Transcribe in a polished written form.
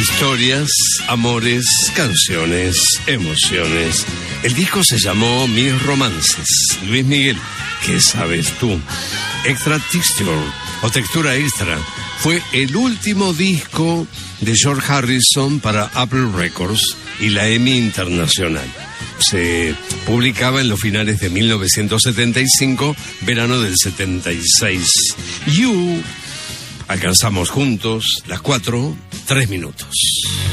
Historias, amores, canciones, emociones. El disco se llamó Mis Romances. Luis Miguel, ¿qué sabes tú? Extra Texture o Textura Extra fue el último disco de George Harrison para Apple Records y la EMI Internacional. Se publicaba en los finales de 1975, verano del 76. You, alcanzamos juntos las 4:03.